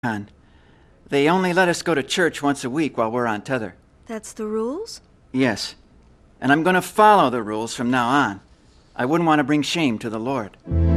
on. They only let us go to church once a week while we're on tether. That's the rules? Yes. And I'm going to follow the rules from now on. I wouldn't want to bring shame to the Lord.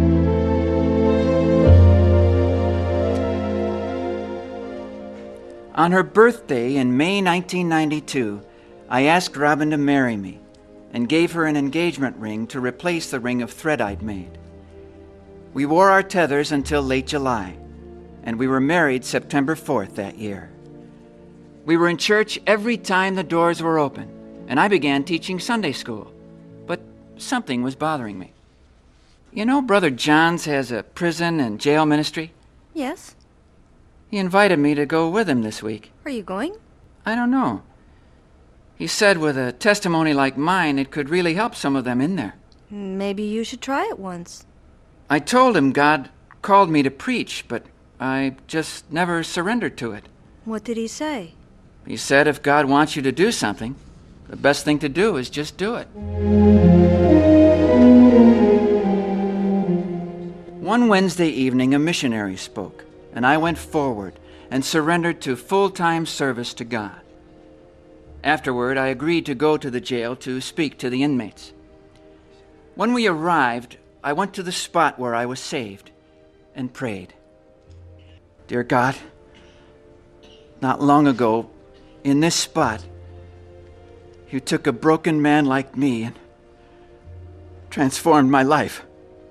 On her birthday in May 1992, I asked Robin to marry me and gave her an engagement ring to replace the ring of thread I'd made. We wore our tethers until late July, and we were married September 4th that year. We were in church every time the doors were open, and I began teaching Sunday school. But something was bothering me. You know, Brother Johns has a prison and jail ministry? Yes. He invited me to go with him this week. Are you going? I don't know. He said with a testimony like mine, it could really help some of them in there. Maybe you should try it once. I told him God called me to preach, but I just never surrendered to it. What did he say? He said if God wants you to do something, the best thing to do is just do it. One Wednesday evening, a missionary spoke, and I went forward and surrendered to full-time service to God. Afterward, I agreed to go to the jail to speak to the inmates. When we arrived, I went to the spot where I was saved and prayed. Dear God, not long ago, in this spot, you took a broken man like me and transformed my life.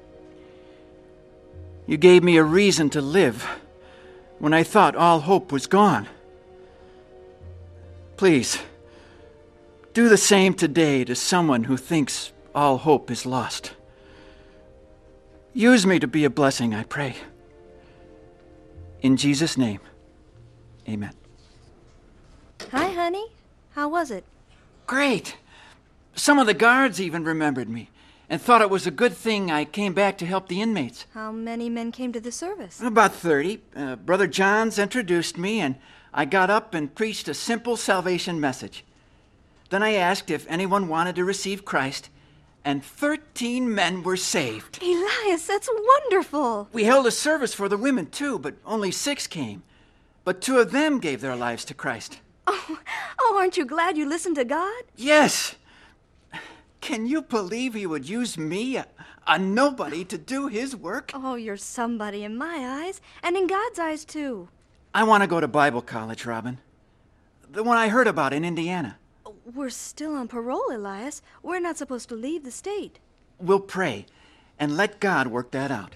You gave me a reason to live when I thought all hope was gone. Please, do the same today to someone who thinks all hope is lost. Use me to be a blessing, I pray. In Jesus' name, amen. Hi, honey. How was it? Great. Some of the guards even remembered me and thought it was a good thing I came back to help the inmates. How many men came to the service? About 30. Brother Johns introduced me, and I got up and preached a simple salvation message. Then I asked if anyone wanted to receive Christ, and 13 men were saved. Elias, that's wonderful. We held a service for the women, too, but only 6 came. But 2 of them gave their lives to Christ. Oh, aren't you glad you listened to God? Yes. Can you believe he would use me, a nobody, to do his work? Oh, you're somebody in my eyes, and in God's eyes, too. I want to go to Bible college, Robin. The one I heard about in Indiana. We're still on parole, Elias. We're not supposed to leave the state. We'll pray and let God work that out.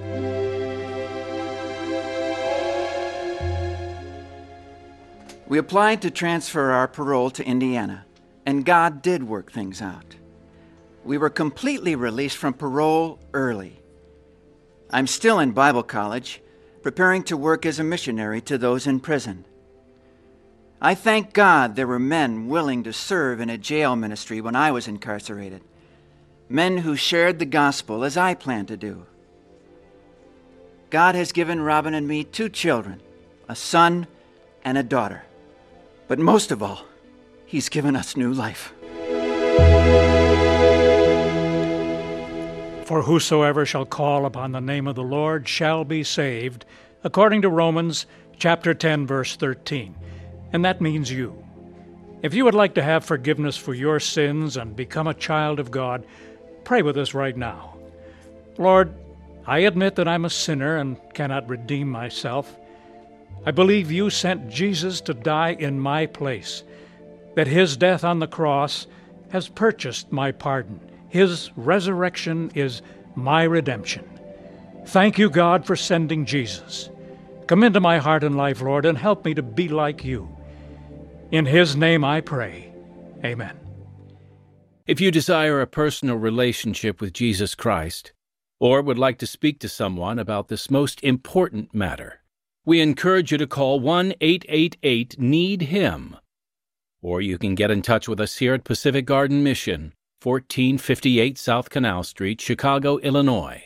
We applied to transfer our parole to Indiana, and God did work things out. We were completely released from parole early. I'm still in Bible college, preparing to work as a missionary to those in prison. I thank God there were men willing to serve in a jail ministry when I was incarcerated, men who shared the gospel as I planned to do. God has given Robin and me 2 children, a son and a daughter. But most of all, He's given us new life. For whosoever shall call upon the name of the Lord shall be saved, according to Romans chapter 10, verse 13. And that means you. If you would like to have forgiveness for your sins and become a child of God, pray with us right now. Lord, I admit that I'm a sinner and cannot redeem myself. I believe you sent Jesus to die in my place, that his death on the cross has purchased my pardon. His resurrection is my redemption. Thank you, God, for sending Jesus. Come into my heart and life, Lord, and help me to be like you. In his name I pray. Amen. If you desire a personal relationship with Jesus Christ, or would like to speak to someone about this most important matter, we encourage you to call 1-888-NEED-HIM. Or you can get in touch with us here at Pacific Garden Mission, 1458 South Canal Street, Chicago, Illinois,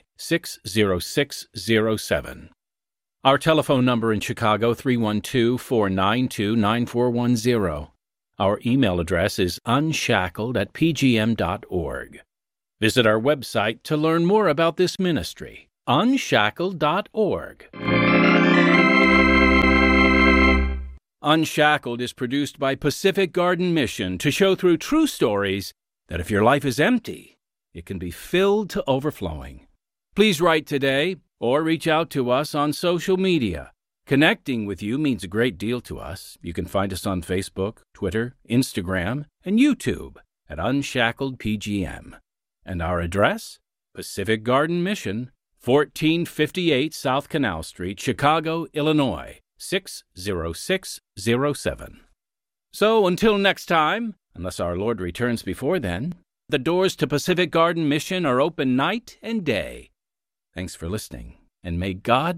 60607. Our telephone number in Chicago, 312-492-9410. Our email address is unshackled@pgm.org. Visit our website to learn more about this ministry, unshackled.org. Unshackled is produced by Pacific Garden Mission to show through true stories that if your life is empty, it can be filled to overflowing. Please write today or reach out to us on social media. Connecting with you means a great deal to us. You can find us on Facebook, Twitter, Instagram, and YouTube at Unshackled PGM. And our address? Pacific Garden Mission, 1458 South Canal Street, Chicago, Illinois, 60607. So until next time, unless our Lord returns before then, the doors to Pacific Garden Mission are open night and day. Thanks for listening, and may God